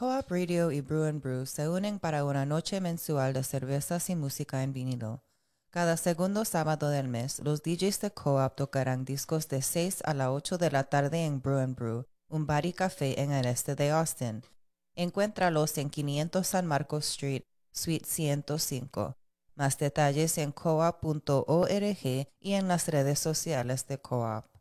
Co-op Radio y Brew and Brew se unen para una noche mensual de cervezas y música en vinilo. Cada segundo sábado del mes, los DJs de Co-op tocarán discos de 6 a las 8 de la tarde en Brew and Brew, un bar y café en el este de Austin. Encuéntralos en 500 San Marcos Street, Suite 105. Más detalles en coop.org y en las redes sociales de Co-op.